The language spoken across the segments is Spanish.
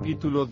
Capítulo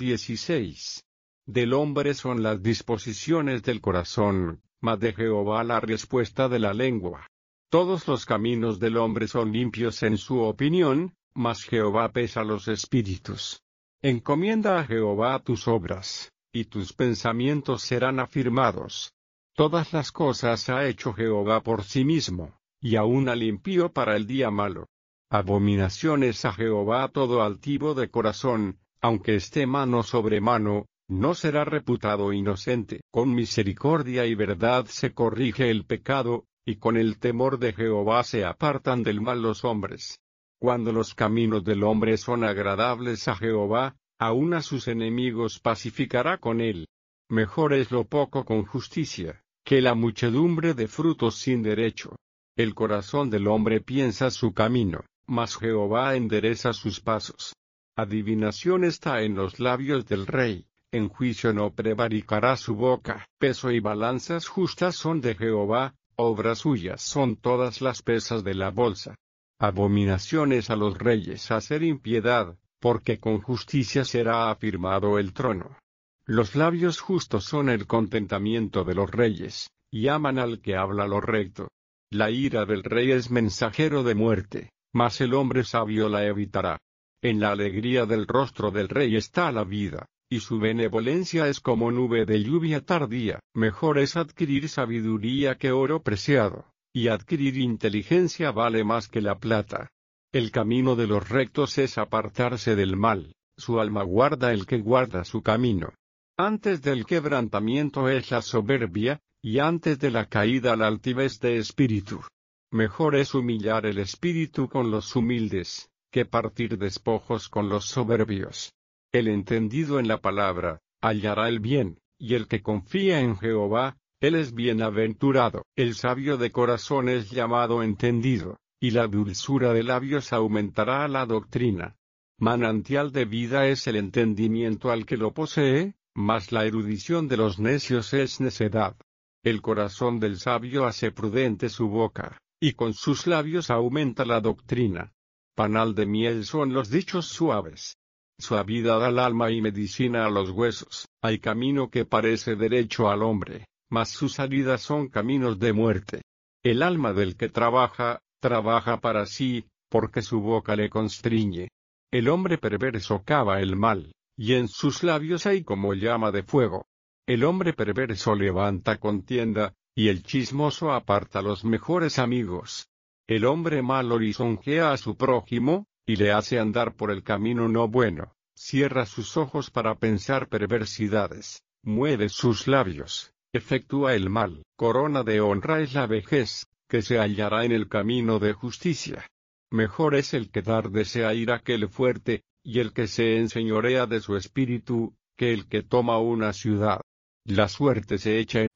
16. Del hombre son las disposiciones del corazón, mas de Jehová la respuesta de la lengua. Todos los caminos del hombre son limpios en su opinión, mas Jehová pesa los espíritus. Encomienda a Jehová tus obras, y tus pensamientos serán afirmados. Todas las cosas ha hecho Jehová por sí mismo, y aún al impío para el día malo. Abominación es a Jehová todo altivo de corazón, aunque esté mano sobre mano, no será reputado inocente. Con misericordia y verdad se corrige el pecado, y con el temor de Jehová se apartan del mal los hombres. Cuando los caminos del hombre son agradables a Jehová, aun a sus enemigos pacificará con él. Mejor es lo poco con justicia, que la muchedumbre de frutos sin derecho. El corazón del hombre piensa su camino, mas Jehová endereza sus pasos. Adivinación está en los labios del rey, en juicio no prevaricará su boca. Peso y balanzas justas son de Jehová, obras suyas son todas las pesas de la bolsa. Abominación es a los reyes hacer impiedad, porque con justicia será afirmado el trono. Los labios justos son el contentamiento de los reyes, y aman al que habla lo recto. La ira del rey es mensajero de muerte, mas el hombre sabio la evitará. En la alegría del rostro del rey está la vida, y su benevolencia es como nube de lluvia tardía. Mejor es adquirir sabiduría que oro preciado, y adquirir inteligencia vale más que la plata. El camino de los rectos es apartarse del mal, su alma guarda el que guarda su camino. Antes del quebrantamiento es la soberbia, y antes de la caída la altivez de espíritu. Mejor es humillar el espíritu con los humildes, que partir despojos con los soberbios. El entendido en la palabra, hallará el bien, y el que confía en Jehová, él es bienaventurado. El sabio de corazón es llamado entendido, y la dulzura de labios aumentará la doctrina. Manantial de vida es el entendimiento al que lo posee, mas la erudición de los necios es necedad. El corazón del sabio hace prudente su boca, y con sus labios aumenta la doctrina. Panal de miel son los dichos suaves. Suavidad al alma y medicina a los huesos. Hay camino que parece derecho al hombre, mas sus salidas son caminos de muerte. El alma del que trabaja, trabaja para sí, porque su boca le constriñe. El hombre perverso cava el mal, y en sus labios hay como llama de fuego. El hombre perverso levanta contienda, y el chismoso aparta los mejores amigos. El hombre malo lisonjea a su prójimo, y le hace andar por el camino no bueno. Cierra sus ojos para pensar perversidades, mueve sus labios, efectúa el mal. Corona de honra es la vejez, que se hallará en el camino de justicia. Mejor es el que dar desea ira que el fuerte, y el que se enseñorea de su espíritu, que el que toma una ciudad. La suerte se echa